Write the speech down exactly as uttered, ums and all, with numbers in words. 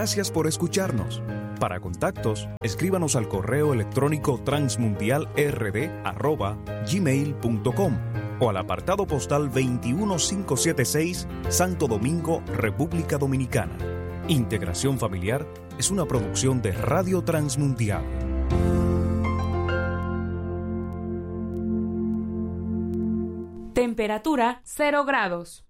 Gracias por escucharnos. Para contactos, escríbanos al correo electrónico transmundialrd arroba gmail punto com o al apartado postal veintiuno mil quinientos setenta y seis, Santo Domingo, República Dominicana. Integración Familiar es una producción de Radio Transmundial. Temperatura cero grados.